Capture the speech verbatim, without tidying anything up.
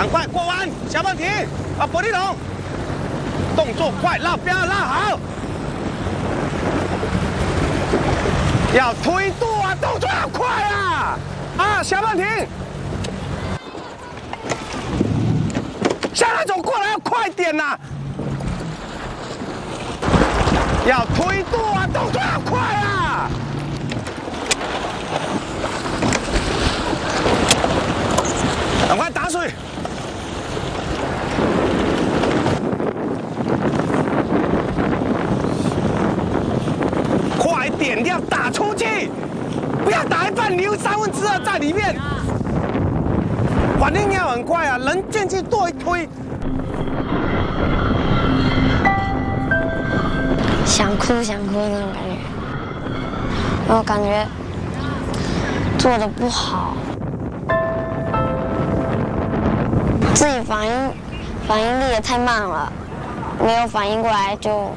赶快过弯，小板停，啊，玻璃龙，动作快，拉标拉好，要推度啊，动作要快啊，啊，小板停，下来走过来要快点呐、啊，要推度啊，动作要快啊。赶快打水！快点，要打出去，不要打一半留三分之二在里面。反应要很快啊，人进去多一推。 想哭想哭那种感觉，我感觉做的不好。自己反应反应力也太慢了，没有反应过来就